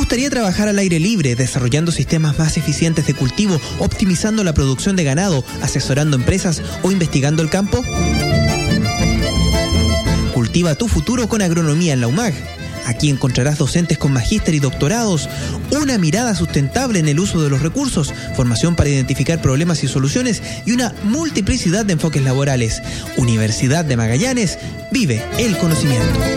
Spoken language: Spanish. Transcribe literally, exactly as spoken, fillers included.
gustaría trabajar al aire libre, desarrollando sistemas más eficientes de cultivo, optimizando la producción de ganado, asesorando empresas o investigando el campo? Cultiva tu futuro con agronomía en la U M A G. Aquí encontrarás docentes con magíster y doctorados, una mirada sustentable en el uso de los recursos, formación para identificar problemas y soluciones y una multiplicidad de enfoques laborales. Universidad de Magallanes, vive el conocimiento.